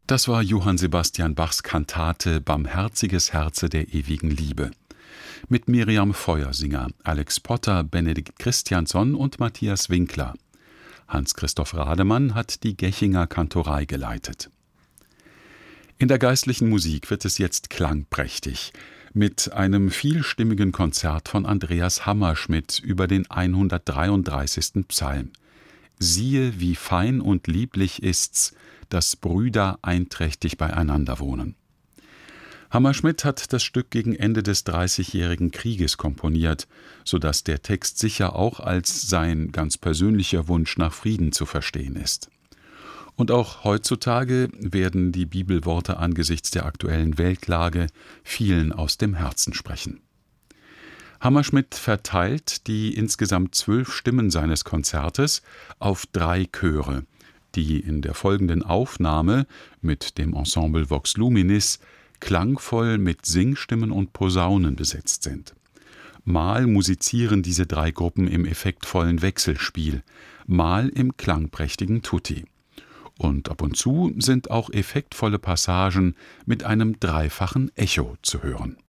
Das war Johann Sebastian Bachs Kantate »Barmherziges Herze der ewigen Liebe« mit Miriam Feuersinger, Alex Potter, Benedikt Christiansson und Matthias Winkler. Hans-Christoph Rademann hat die Gechinger Kantorei geleitet. In der geistlichen Musik wird es jetzt klangprächtig mit einem vielstimmigen Konzert von Andreas Hammerschmidt über den 133. Psalm. »Siehe, wie fein und lieblich ist's, dass Brüder einträchtig beieinander wohnen.« Hammerschmidt hat das Stück gegen Ende des Dreißigjährigen Krieges komponiert, sodass der Text sicher auch als sein ganz persönlicher Wunsch nach Frieden zu verstehen ist. Und auch heutzutage werden die Bibelworte angesichts der aktuellen Weltlage vielen aus dem Herzen sprechen. Hammerschmidt verteilt die insgesamt 12 Stimmen seines Konzertes auf 3 Chöre, die in der folgenden Aufnahme mit dem Ensemble Vox Luminis klangvoll mit Singstimmen und Posaunen besetzt sind. Mal musizieren diese 3 Gruppen im effektvollen Wechselspiel, mal im klangprächtigen Tutti. Und ab und zu sind auch effektvolle Passagen mit einem dreifachen Echo zu hören.